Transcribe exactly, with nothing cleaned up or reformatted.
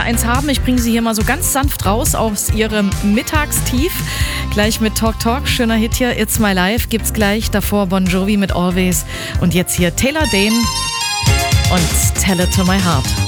eins haben. Ich bringe sie hier mal so ganz sanft raus aus ihrem Mittagstief. Gleich mit Talk Talk, schöner Hit hier, It's My Life gibt's gleich. Davor Bon Jovi mit Always und jetzt hier Taylor Dayne und Tell It To My Heart.